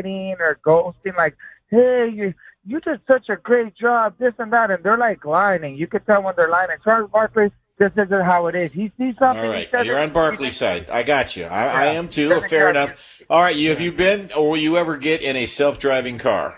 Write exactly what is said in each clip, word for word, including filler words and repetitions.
cheating or ghosting, like, hey, you you did such a great job, this and that, and they're like lying, and you can tell when they're lying. And Charles Barkley, this isn't how it is. He sees something. All right, he says you're it, on Barkley's side. I got you. I, yeah. I am too. Fair enough. All right, you have you been or will you ever get in a self-driving car?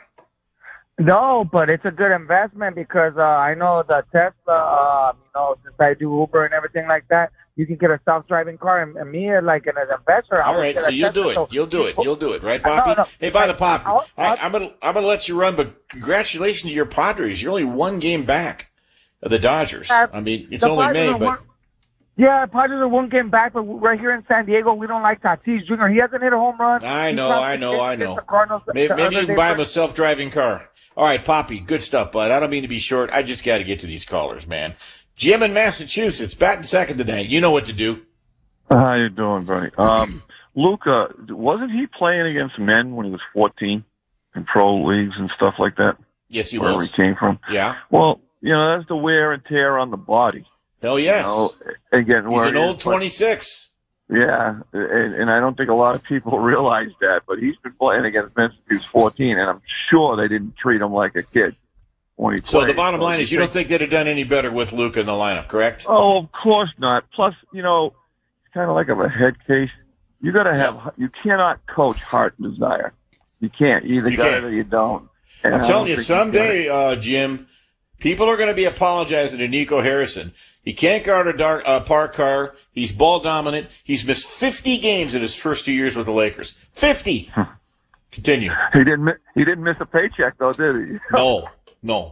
No, but it's a good investment because uh, I know the Tesla, uh, you know, since I do Uber and everything like that, you can get a self-driving car. And, and me, like an investor, I all right, so you'll do it. So, you'll do it. You'll do it, right, Poppy? No, no. Hey, by the Poppy, I'll, I'll, I, I'm gonna I'm gonna let you run, but congratulations to your Padres. You're only one game back of the Dodgers. Uh, I mean, it's only May, but one, yeah, Padres are one game back. But right here in San Diego, we don't like Tatis Junior He hasn't hit a home run. I know, I know, I know. Maybe, maybe maybe you can buy him a self-driving car. All right, Poppy, good stuff, bud. I don't mean to be short. I just got to get to these callers, man. Jim in Massachusetts, batting second today. You know what to do. How you doing, Bernie? Um, Luca, wasn't he playing against men when he was fourteen in pro leagues and stuff like that? Yes, he Wherever was. he came from. Yeah. Well, you know, that's the wear and tear on the body. Hell yes. You know, again, he's where an old twenty-six. Yeah, and, and I don't think a lot of people realize that, but he's been playing against men since he was fourteen, and I'm sure they didn't treat him like a kid when he So played. the bottom So line is you don't think they'd have done any better with Luka in the lineup, correct? Oh, of course not. Plus, you know, it's kind of like of a head case. You got to have. You cannot coach heart and desire. You can't. You either You got can't. it or you don't. And I'm I telling don't you, think someday, uh, Jim, people are going to be apologizing to Nico Harrison. He can't guard a dark, uh, park car. He's ball dominant. He's missed fifty games in his first two years with the Lakers. fifty. Continue. He didn't. mi- He didn't miss a paycheck though, did he? No, no.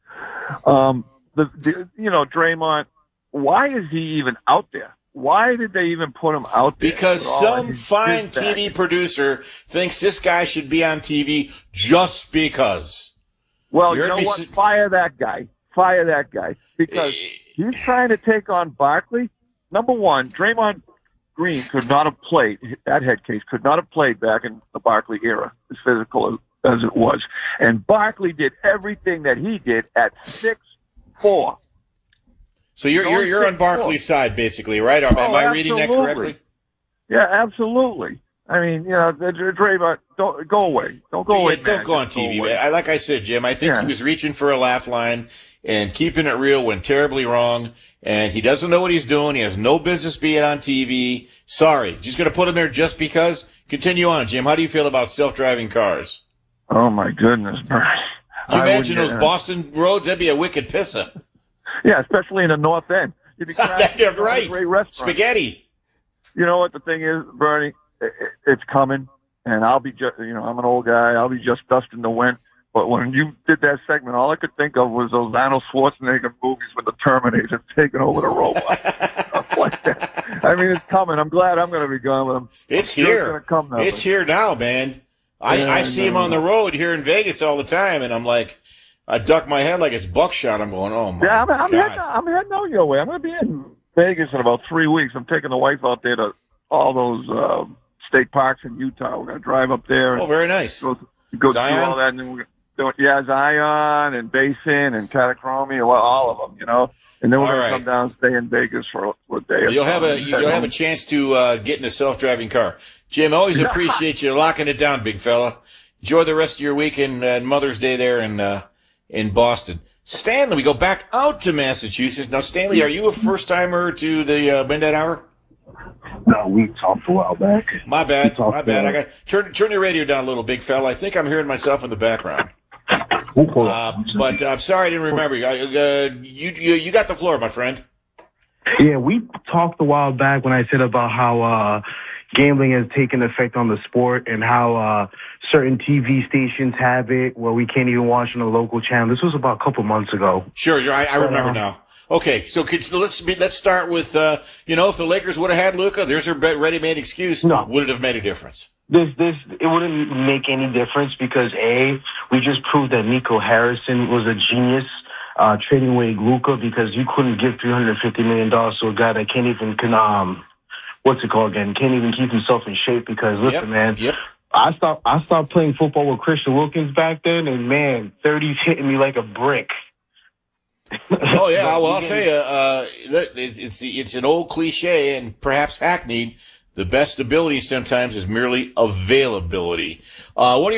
Um. The, the you know Draymond. Why is he even out there? Why did they even put him out there? Because with all some his fine diss T V back? producer thinks this guy should be on T V just because. Well, You you heard know me what? s- Fire that guy. Fire that guy because he's trying to take on Barkley. Number one, Draymond Green could not have played. That head case could not have played back in the Barkley era, as physical as, as it was. And Barkley did everything that he did at six four. So you're you're you're on Barkley's side, basically, right? Am, am Oh, I reading that absolutely. correctly? Yeah, absolutely. I mean, you know, the- the Draymond, don't go away. Don't go Yeah, away. don't man. go on Just T V. away. I, like I said, Jim, I think Yeah. he was reaching for a laugh line and keeping it real went terribly wrong. And he doesn't know what he's doing. He has no business being on T V. Sorry. Just going to put him there just because. Continue on, Jim. How do you feel about self-driving cars? Oh my goodness, Bernie. You I imagine wouldn't those get- Boston roads? That'd be a wicked pisser. Yeah, especially in the North End. You'd be crashing You're into right. a great restaurant. Spaghetti. You know what the thing is, Bernie? It, it, it's coming, and I'll be just, you know, I'm an old guy. I'll be just dusting the wind. But when you did that segment, all I could think of was those Arnold Schwarzenegger movies with the Terminator taking over the robot. Stuff like that. I mean, it's coming. I'm glad I'm going to be gone with them. It's I'm sure here. It's, gonna come now, It's but- here now, man. I, Yeah, I see him no. on the road here in Vegas all the time, and I'm like, I duck my head like it's buckshot. I'm going, oh my Yeah, I'm, I'm, God. heading, I'm heading out your way. I'm going to be in Vegas in about three weeks. I'm taking the wife out there to all those uh, state parks in Utah. We're going to drive up there and Oh, very nice. go, go Zion? through all that. And then we're going to, yeah, Zion and Basin and Catacromy, well, all of them, you know. And then we're All going right. to come down and stay in Vegas for, for a day. Well, or you'll have a something. you'll have a chance to uh, get in a self-driving car. Jim, always appreciate you locking it down, big fella. Enjoy the rest of your week and uh, Mother's Day there in uh, in Boston. Stanley, we go back out to Massachusetts. Now, Stanley, are you a first-timer to the uh, Midnight Hour? No, we talked a while back. My bad, talked, my bad. uh, I got turn turn your radio down a little, big fella. I think I'm hearing myself in the background. We'll pull Uh, up. but I'm sorry I didn't remember you. Uh, you, you. You got the floor, my friend. Yeah, we talked a while back when I said about how uh, gambling has taken effect on the sport and how uh, certain T V stations have it where we can't even watch on a local channel. This was about a couple months ago. Sure, sure, I, I remember Uh, now. Okay, so could, so let's be, let's start with uh, you know, if the Lakers would have had Luka, there's her be- ready-made excuse. No. Would it have made a difference? This, this, it wouldn't make any difference because A, we just proved that Nico Harrison was a genius uh, trading away Luka because you couldn't give three hundred fifty million dollars to a guy that can't even, can, um, what's it called again? Can't even keep himself in shape because listen, Yep, man, yep. I stopped, I stopped playing football with Christian Wilkins back then and man, thirty's hitting me like a brick. Oh yeah, well I'll tell you, uh, it's, it's it's an old cliche and perhaps hackneyed. The best ability sometimes is merely availability. Uh, what do you